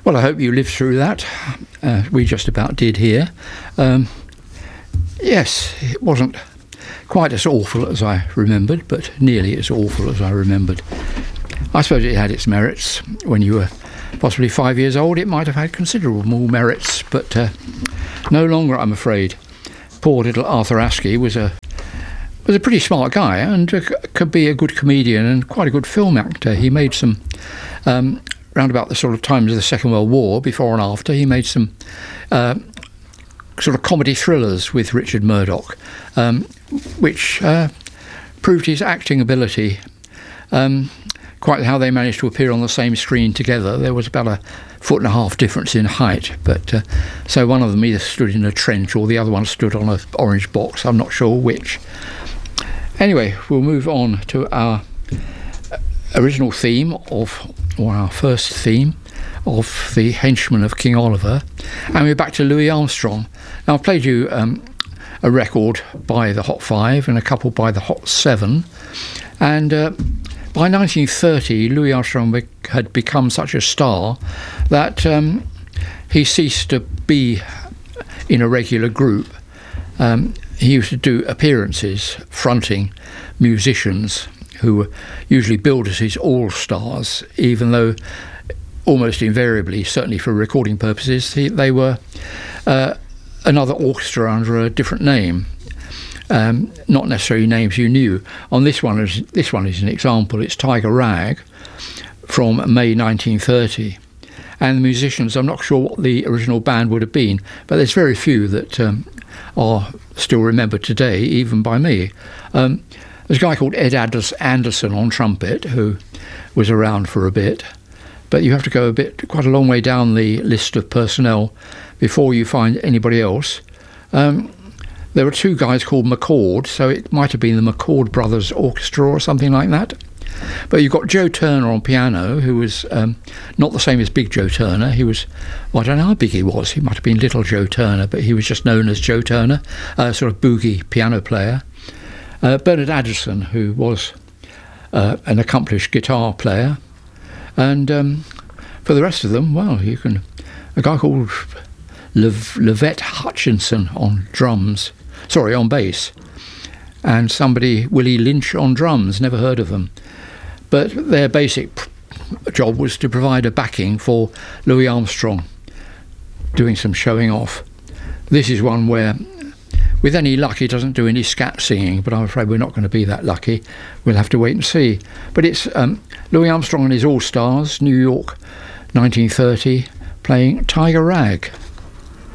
Well, I hope you lived through that. We just about did here. Yes, it wasn't quite as awful as I remembered, but nearly as awful as I remembered. I suppose it had its merits. When you were possibly 5 years old, it might have had considerable more merits, but no longer, I'm afraid. Poor little Arthur Askey was a pretty smart guy and could be a good comedian and quite a good film actor. He made some, round about the sort of times of the Second World War, before and after, he made some sort of comedy thrillers with Richard Murdoch, which proved his acting ability. Quite how they managed to appear on the same screen together. There was about 1.5 foot difference in height, but so one of them either stood in a trench or the other one stood on an orange box. I'm not sure which. Anyway, we'll move on to our original theme or our first theme of The Henchman of King Oliver, and we're back to Louis Armstrong. Now, I've played you a record by the Hot Five and a couple by the Hot Seven, and by 1930, Louis Armstrong had become such a star that he ceased to be in a regular group. He used to do appearances fronting musicians who were usually billed as his all-stars, even though almost invariably, certainly for recording purposes, they were another orchestra under a different name. Not necessarily names you knew. On this one is an example. It's Tiger Rag from May 1930, and the musicians, I'm not sure what the original band would have been, but there's very few that are still remembered today, even by me. There's a guy called Ed Anderson on trumpet, who was around for a bit, but you have to go quite a long way down the list of personnel before you find anybody else. There were two guys called McCord, so it might have been the McCord Brothers Orchestra or something like that. But you've got Joe Turner on piano, who was not the same as Big Joe Turner. He was, well, I don't know how big he was. He might have been Little Joe Turner, but he was just known as Joe Turner, sort of boogie piano player. Bernard Addison, who was an accomplished guitar player. And for the rest of them, well, a guy called Levette Hutchinson on bass, and Willie Lynch on drums. Never heard of them, but their basic job was to provide a backing for Louis Armstrong doing some showing off. This is one where, with any luck, he doesn't do any scat singing, but I'm afraid we're not going to be that lucky. We'll have to wait and see. But it's Louis Armstrong and his All-Stars, New York, 1930, playing Tiger Rag.